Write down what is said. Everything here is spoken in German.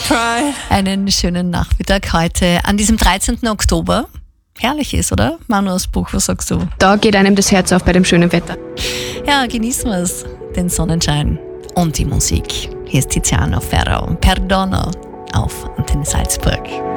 Einen schönen Nachmittag heute an diesem 13. Oktober. Herrlich ist, oder? Manu aus Buch, was sagst du? Da geht einem das Herz auf bei dem schönen Wetter. Ja, genießen wir es, den Sonnenschein und die Musik. Hier ist Tiziano Ferro, Perdono auf Antenne Salzburg.